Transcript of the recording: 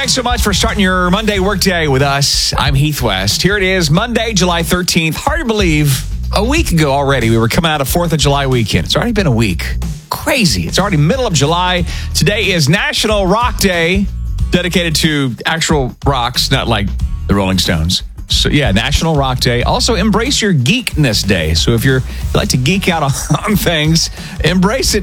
Thanks so much for starting your Monday workday with us. I'm Heath West. Here it is, Monday, July 13th. Hard to believe, a week ago already, we were coming out of 4th of July weekend. It's already been a week. Crazy. It's already middle of July. Today is National Rock Day, dedicated to actual rocks, not like the Rolling Stones. So, yeah, National Rock Day. Also, Embrace Your Geekness Day. So if you like to geek out on things, embrace it.